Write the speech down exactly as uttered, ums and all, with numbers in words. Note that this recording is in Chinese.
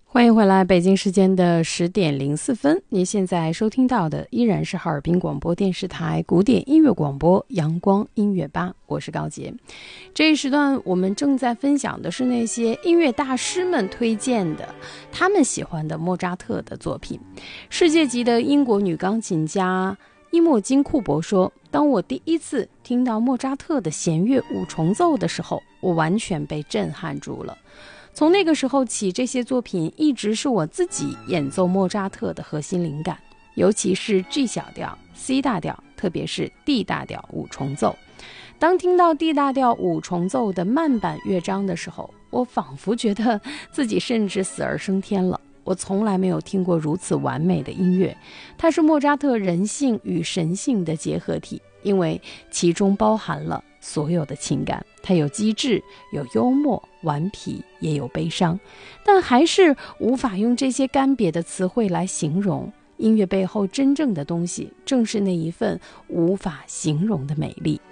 欢迎回来，北京时间的十点零四分，您现在收听到的依然是哈尔滨广播电视台古典音乐广播阳光音乐吧，我是高洁。这一时段我们正在分享的是那些音乐大师们推荐的他们喜欢的莫扎特的作品。世界级的英国女钢琴家伊莫金库珀说，当我第一次听到莫扎特的弦乐五重奏的时候，我完全被震撼住了。从那个时候起，这些作品一直是我自己演奏莫扎特的核心灵感，尤其是 G 小调、C 大调，特别是 D 大调五重奏。当听到 D 大调五重奏的慢板乐章的时候，我仿佛觉得自己甚至死而升天了。我从来没有听过如此完美的音乐，它是莫扎特人性与神性的结合体，因为其中包含了所有的情感，它有机智，有幽默，顽皮，也有悲伤，但还是无法用这些干瘪的词汇来形容。音乐背后真正的东西，正是那一份无法形容的美丽。